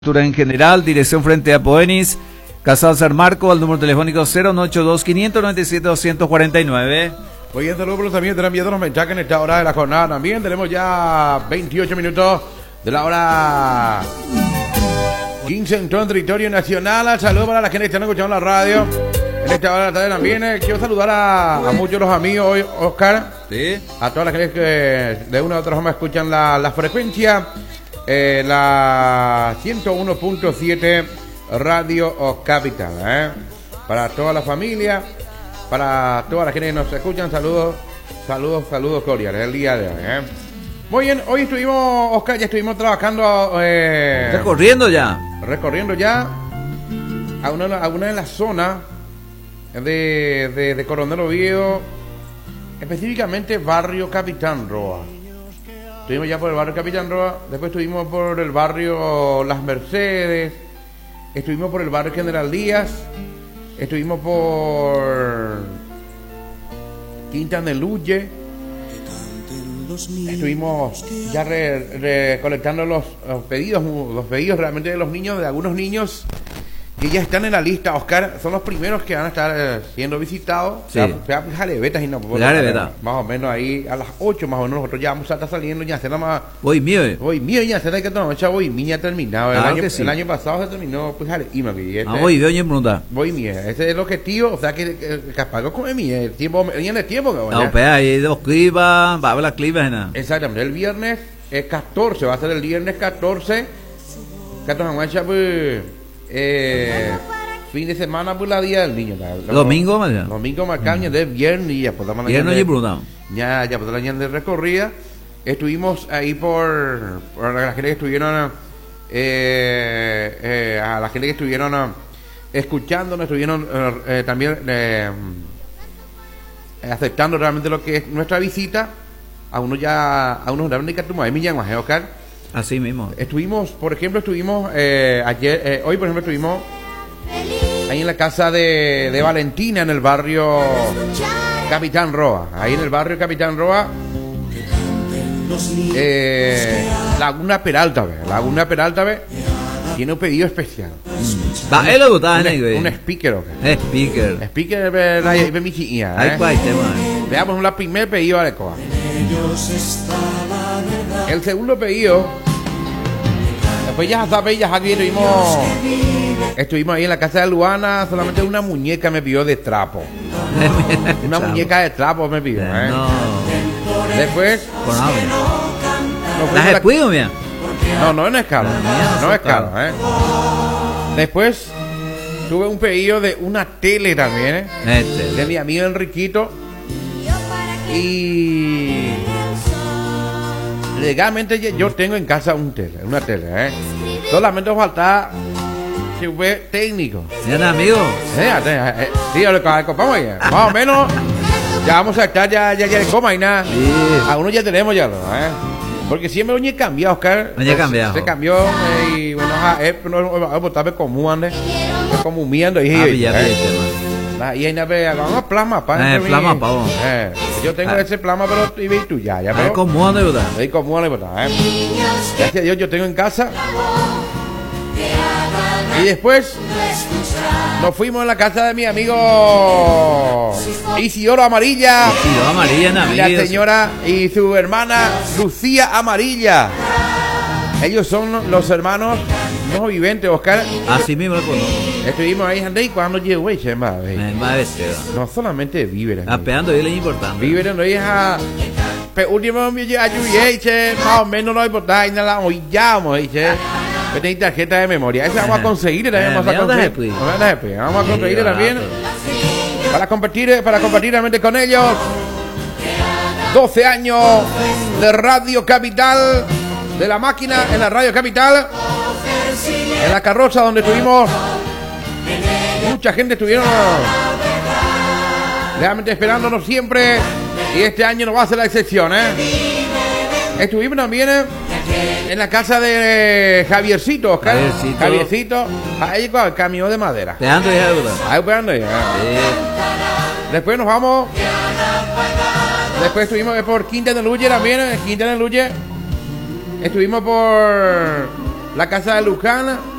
En general, dirección frente a Poenis, Casal San Marco, al número telefónico 082-597-249. Hoy en saludos también estarán viendo los mensajes en esta hora de la jornada. También tenemos ya 28 minutos de la hora 15 en todo el territorio nacional. Saludos para la gente que están escuchando la radio. En esta hora de la tarde también quiero saludar a muchos de los amigos hoy, Oscar. Sí. A toda la gente que de una u otra forma escuchan la frecuencia. La 101.7 Radio Capital, para toda la familia, para toda la gente que nos escuchan, saludos cordiales el día de hoy. Muy bien, hoy estuvimos, Oscar, ya estuvimos trabajando recorriendo ya a una de las zonas de Coronel Oviedo, específicamente barrio Capitán Roa. Estuvimos ya por el barrio Capitán Roa, después estuvimos por el barrio Las Mercedes, estuvimos por el barrio General Díaz, estuvimos por Quinta de Luye, estuvimos ya recolectando los pedidos realmente de los niños, de algunos niños que ya están en la lista, Oscar, son los primeros que van a estar siendo visitados. Sí. Jalebetas y no, Jalebeta. más o menos ahí a las 8 más o menos nosotros ya vamos a estar saliendo ya será más. Voy mío. Ya será que no, ya voy mía terminado. El año pasado se terminó pues jale, y voy doña pregunta. Voy mía, ese es el objetivo, o sea que capaz come mía, el tiempo en el tiempo que no, pues ahí dos clivas, va a ver las clivas en nada. Exactamente, el viernes es 14, va a ser el viernes 14 aguancha pues fin de semana por la día del niño. Domingo más. Domingo más caña de viernes y ya por la mañana. Ya por la mañana de recorrida. Estuvimos ahí por la gente que estuvieron a la gente que estuvieron escuchándonos, estuvieron también aceptando realmente lo que es nuestra visita. A unos daban de Catumay, Oscar. Así mismo. Por ejemplo, ayer, hoy por ejemplo estuvimos ahí en la casa de Valentina en el barrio Capitán Roa. Ahí en el barrio Capitán Roa, Laguna Peralta, tiene un pedido especial. Va, él lo gustaba, un speaker, Speaker de mi chiquilla. Veamos el primer pedido de Coa. El segundo pedido, después ya sabéis, estuvimos ahí en la casa de Luana, solamente una muñeca me pidió de trapo. Una muñeca de trapo me pidió, No. Después, ¿las descuido, mía? No es caro. No es caro, Después, tuve un pedido de una tele también, de mi amigo Enriquito. Y legalmente yo tengo en casa una tele, solamente falta si fue técnico. ¿Tiene amigo? Sí, vamos ya. Más o menos ya vamos a estar ya de coma y nada. Sí. Algunos ya tenemos ya, porque siempre oye cambiado, Oscar. Se cambió y bueno, tal vez como ande, como miendo y y hay una plasma yo tengo ese plasma, pero y tú ya pero como anda gracias a Dios yo tengo en casa. Y después nos fuimos a la casa de mi amigo Isidoro Amarilla, y la señora y su hermana Lucía Amarilla. Ellos son los hermanos no viventes, Oscar. Así mismo lo conozco. Estuvimos ahí y cuando llegó no solamente víveres. Apeando es lo importante. Víveres no es último me ayudé, más o menos no importa y nada hoy llamo que tenéis tarjeta de memoria. Esa vamos a conseguir también, vamos a conseguir también para compartir realmente con ellos 12 años de Radio Capital, de la máquina en la Radio Capital, en la carroza donde estuvimos. Mucha gente estuvieron realmente esperándonos siempre y este año no va a ser la excepción, Estuvimos también en la casa de Javiercito, Oscar. Javiercito, ahí con el camión de madera. Esperando ya. Después nos vamos. Después estuvimos por Quinta de Luye también. Estuvimos por La casa de Lucana.